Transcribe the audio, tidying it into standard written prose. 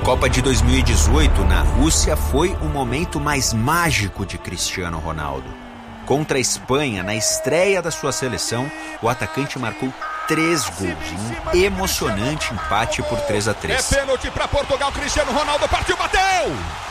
Copa de 2018 na Rússia foi o momento mais mágico de Cristiano Ronaldo. Contra a Espanha, na estreia da sua seleção, o atacante marcou 3 gols em um emocionante empate por 3-3. É pênalti para Portugal, Cristiano Ronaldo partiu, bateu!